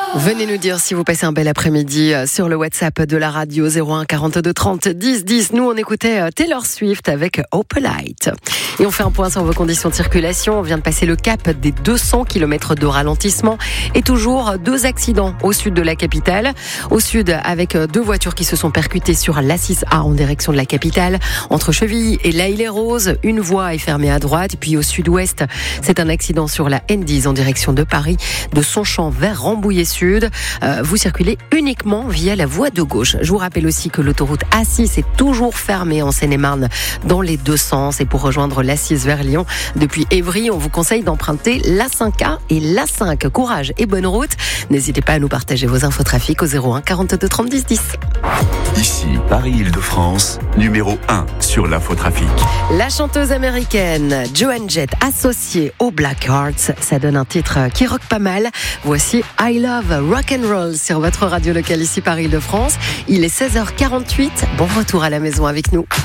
Venez nous dire si vous passez un bel après-midi sur le WhatsApp de la radio 01 42 30 10 10. Nous, on écoutait Taylor Swift avec Opalite. Et on fait un point sur vos conditions de circulation. On vient de passer le cap des 200 km de ralentissement et toujours 2 accidents au sud de la capitale. Au sud, avec 2 voitures qui se sont percutées sur l'A6A en direction de la capitale. Entre Chevilly et L'Haÿ-les-Roses, une voie est fermée à droite. Et puis au sud-ouest, c'est un accident sur la N10 en direction de Paris, de Sonchamp vers Rambouillet-Sud. Vous circulez uniquement via la voie de gauche. Je vous rappelle aussi que l'autoroute A6 est toujours fermée en Seine-et-Marne dans les 2 sens. Et pour rejoindre l'A6 vers Lyon, depuis Évry, on vous conseille d'emprunter l'A5A et l'A5. Courage et bonne route. N'hésitez pas à nous partager vos infos trafic au 01 42 30 10 10. Ici, Paris-Île-de-France, numéro 1 sur l'infotrafic. La chanteuse américaine Joan Jett, associée aux Blackhearts, ça donne un titre qui rock pas mal. Voici I Love Rock'n'Roll sur votre radio locale ici Paris-Île-de-France. Il est 16h48. Bon retour à la maison avec nous.